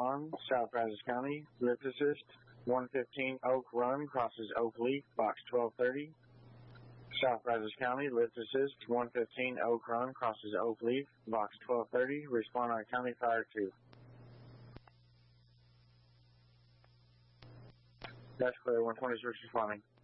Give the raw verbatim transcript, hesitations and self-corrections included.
one, South Brazos County, lift assist, one fifteen Oak Run, crosses Oak Leaf, box twelve thirty. South Brazos County, lift assist, one fifteen Oak Run, crosses Oak Leaf, box twelve thirty, respond on County Fire two. That's clear, one twenty-six responding.